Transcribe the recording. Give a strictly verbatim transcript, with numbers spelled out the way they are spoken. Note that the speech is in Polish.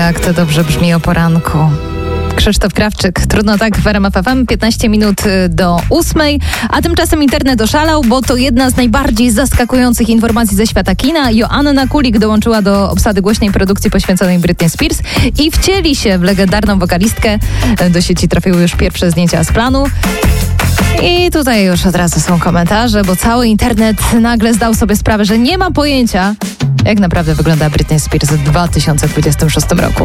jak to dobrze brzmi o poranku. Krzysztof Krawczyk, trudno tak w R M F F M, piętnaście minut do ósmej, a tymczasem internet oszalał, bo to jedna z najbardziej zaskakujących informacji ze świata kina. Joanna Kulik dołączyła do obsady głośnej produkcji poświęconej Britney Spears i wcieli się w legendarną wokalistkę. Do sieci trafiły już pierwsze zdjęcia z planu. I tutaj już od razu są komentarze, bo cały internet nagle zdał sobie sprawę, że nie ma pojęcia, jak naprawdę wygląda Britney Spears w dwa tysiące dwudziestym szóstym roku.